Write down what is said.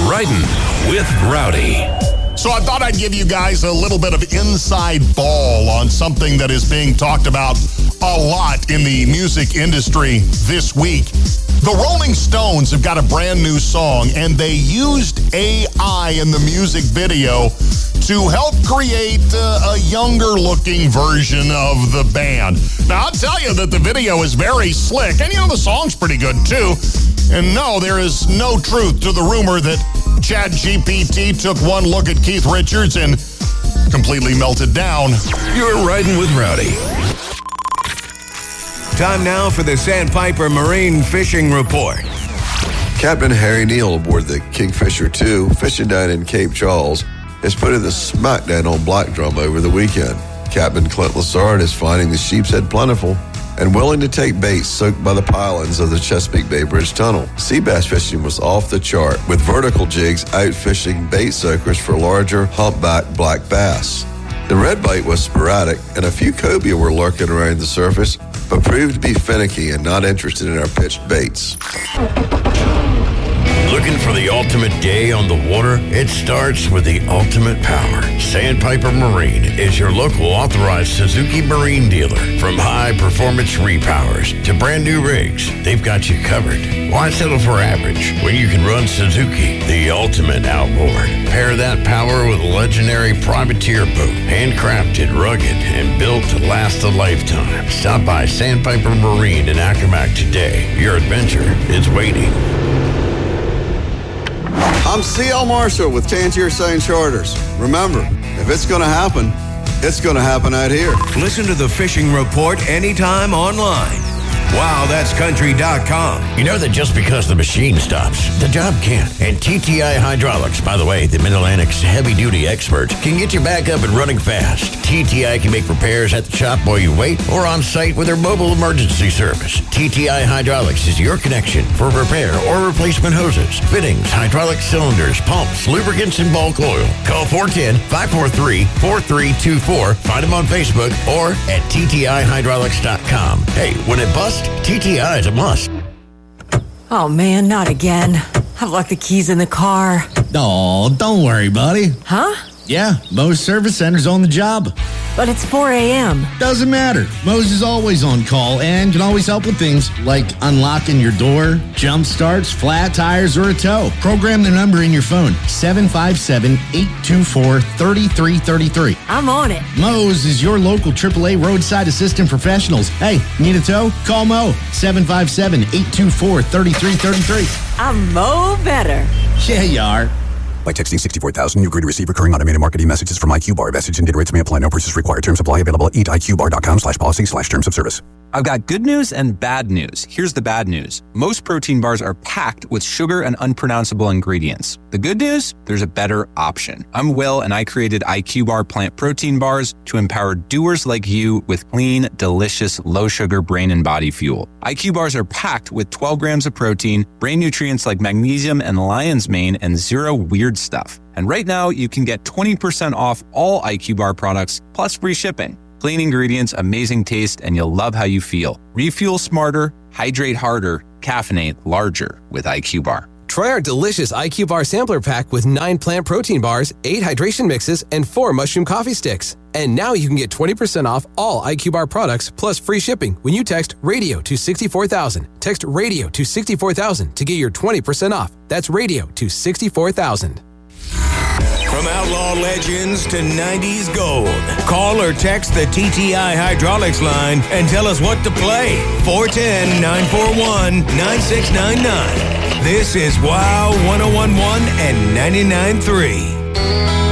Riding with Rowdy. So I thought I'd give you guys a little bit of inside ball on something that is being talked about a lot in the music industry this week. The Rolling Stones have got a brand new song, and they used AI in the music video to help create a younger-looking version of the band. Now, I'll tell you that the video is very slick, and, the song's pretty good, too. And no, there is no truth to the rumor that ChatGPT took one look at Keith Richards and completely melted down. You're Riding with Rowdy. Time now for the Sandpiper Marine Fishing Report. Captain Harry Neal aboard the Kingfisher 2, fishing down in Cape Charles, is putting the smackdown on Black Drum over the weekend. Captain Clint Lassard is finding the sheep's head plentiful and willing to take baits soaked by the pilings of the Chesapeake Bay Bridge Tunnel. Sea bass fishing was off the chart, with vertical jigs out fishing bait soakers for larger humpback black bass. The red bite was sporadic, and a few cobia were lurking around the surface, but proved to be finicky and not interested in our pitched baits. Looking for the ultimate day on the water? It starts with the ultimate power. Sandpiper Marine is your local authorized Suzuki Marine dealer. From high-performance repowers to brand-new rigs, they've got you covered. Why settle for average when you can run Suzuki, the ultimate outboard? Pair that power with a legendary privateer boat, handcrafted, rugged, and built to last a lifetime. Stop by Sandpiper Marine in Accomack today. Your adventure is waiting. I'm C.L. Marshall with Tangier Saint Charters. Remember, if it's going to happen, it's going to happen out here. Listen to the Fishing Report anytime online. WowThat'sCountry.com. You know that just because the machine stops, the job can't. And TTI Hydraulics, by the way, the Mid-Atlantic's heavy-duty expert, can get you back up and running fast. TTI can make repairs at the shop while you wait or on site with their mobile emergency service. TTI Hydraulics is your connection for repair or replacement hoses, fittings, hydraulic cylinders, pumps, lubricants, and bulk oil. Call 410-543-4324. Find them on Facebook or at TTIHydraulics.com. Hey, when it busts, TTI is a must. Oh, man, not again. I've left the keys in the car. Oh, don't worry, buddy. Huh? Yeah, Moe's Service Center's on the job. But it's 4 a.m. Doesn't matter. Moe's is always on call and can always help with things like unlocking your door, jump starts, flat tires, or a tow. Program the number in your phone, 757-824-3333. I'm on it. Moe's is your local AAA roadside assistant professionals. Hey, need a tow? Call Moe, 757-824-3333. I'm Moe better. Yeah, you are. By texting 64,000, you agree to receive recurring automated marketing messages from IQ-Bar. Message and data rates may apply. No purchase required. Terms apply. Available at eatiqbar.com/policy/terms of service. I've got good news and bad news. Here's the bad news. Most protein bars are packed with sugar and unpronounceable ingredients. The good news? There's a better option. I'm Will, and I created IQ-Bar plant protein bars to empower doers like you with clean, delicious, low-sugar brain and body fuel. IQ bars are packed with 12 grams of protein, brain nutrients like magnesium and lion's mane, and zero weird stuff. And right now, you can get 20% off all IQ Bar products, plus free shipping. Clean ingredients, amazing taste, and you'll love how you feel. Refuel smarter, hydrate harder, caffeinate larger with IQ Bar. Try our delicious IQ Bar sampler pack with 9 plant protein bars, 8 hydration mixes, and 4 mushroom coffee sticks. And now you can get 20% off all IQ Bar products plus free shipping when you text RADIO to 64,000. Text RADIO to 64,000 to get your 20% off. That's RADIO to 64,000. From outlaw legends to 90s gold, call or text the TTI Hydraulics line and tell us what to play. 410-941-9699. This is WOW 101.1 and 99.3.